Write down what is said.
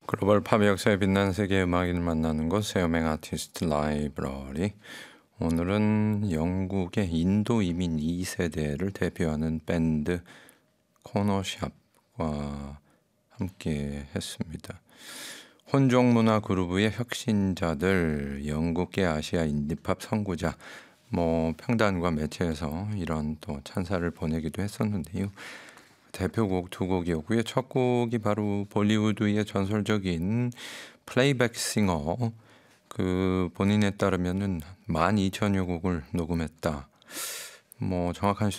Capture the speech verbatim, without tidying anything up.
글로벌 팝 역사에 빛난 세계 음악인을 만나는 곳 세어맹 아티스트 라이브러리. 오늘은 영국의 인도 이민 이 세대를 대표하는 밴드 코너샵과 함께 했습니다. 혼종 문화 그루브의 혁신자들, 영국계 아시아 인디팝 선구자, 뭐 평단과 매체에서 이런 또 찬사를 보내기도 했었는데요. 대표곡 두 곡이었고요. 첫 곡이 바로 볼리우드의 전설적인 플레이백 싱어, 그 본인에 따르면은 만 이천여 곡을 녹음했다. 뭐 정확한